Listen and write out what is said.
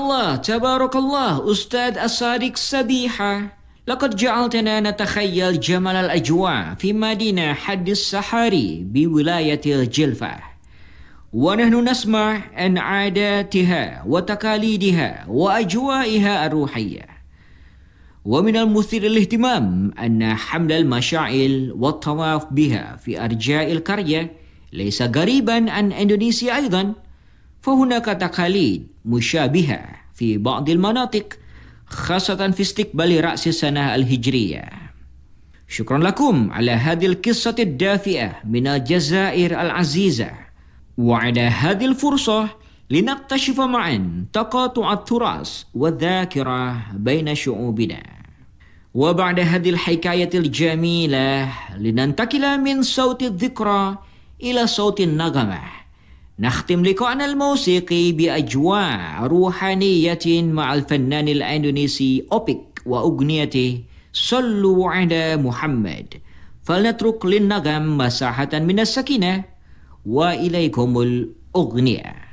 الله تبارك الله أستاذ الصادق سبيحة. لقد جعلتنا نتخيل جمال الأجواء في مدينة حد السحاري بولاية الجلفة، ونحن نسمع عن عاداتها وتقاليدها وأجوائها الروحية. ومن المثير للاهتمام أن حمل المشاعل والطواف بها في أرجاء القرية ليس غريبا عن إندونيسيا أيضا، فهناك تقاليد مشابهة في بعض المناطق خاصة في استقبال رأس السنة الهجرية. شكرا لكم على هذه القصة الدافئة من الجزائر العزيزة، وعلى هذه الفرصة لنكتشف معا تقاطع التراث والذاكرة بين شعوبنا. وبعد هذه الحكاية الجميلة لننتقل من صوت الذكرى إلى صوت النغمة، نختم لقاءنا الموسيقي بأجواء روحانية مع الفنان الإندونيسي أوبيك وأغنيته صلوا على محمد. فلنترك للنغم مساحة من السكينة، وإليكم الأغنية.